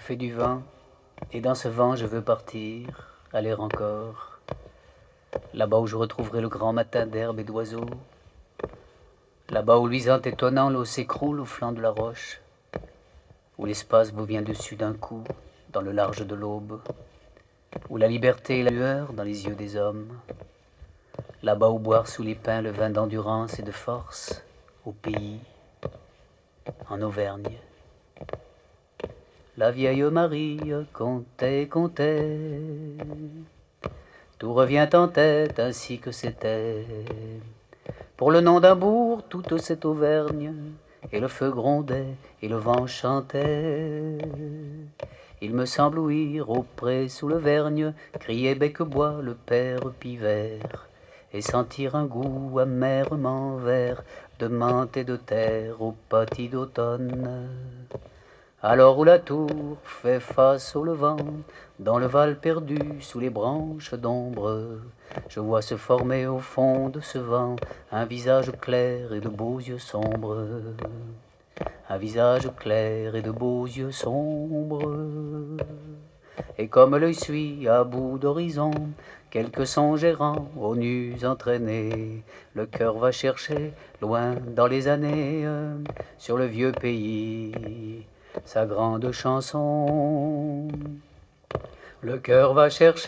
fait du vent, et dans ce vent je veux partir, aller encore. Là-bas où je retrouverai le grand matin d'herbe et d'oiseaux. Là-bas où luisant étonnant l'eau s'écroule au flanc de la roche. Où l'espace vous vient dessus d'un coup, dans le large de l'aube. Où la liberté et la lueur dans les yeux des hommes. Là-bas où boire sous les pins le vin d'endurance et de force, au pays, en Auvergne. La vieille Marie comptait, comptait. Tout revient en tête ainsi que c'était. Pour le nom d'un bourg, toute cette Auvergne, et le feu grondait, et le vent chantait. Il me semble ouïr au pré sous le vergne, crier bec-bois le père Pivert, et sentir un goût amèrement vert de menthe et de terre au pâtis d'automne. Alors où la tour fait face au levant, dans le val perdu sous les branches d'ombre, je vois se former au fond de ce vent un visage clair et de beaux yeux sombres. Un visage clair et de beaux yeux sombres. Et comme l'œil suit à bout d'horizon quelques songes errants aux nus entraînés, le cœur va chercher loin dans les années sur le vieux pays sa grande chanson. Le cœur va chercher